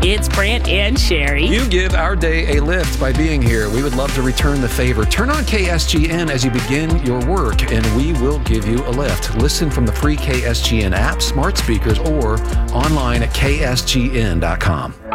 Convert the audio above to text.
It's Brant and Sherry. You give our day a lift by being here. We would love to return the favor. Turn on KSGN as you begin your work, and we will give you a lift. Listen from the free KSGN app, smart speakers, or online at ksgn.com.